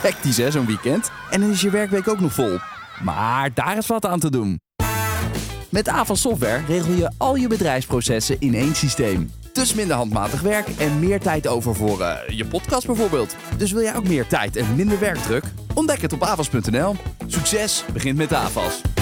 Hectisch hè, zo'n weekend. En dan is je werkweek ook nog vol. Maar daar is wat aan te doen. Met Avas Software regel je al je bedrijfsprocessen in één systeem. Dus minder handmatig werk en meer tijd over voor je podcast bijvoorbeeld. Dus wil jij ook meer tijd en minder werkdruk? Ontdek het op avas.nl. Succes begint met Avas.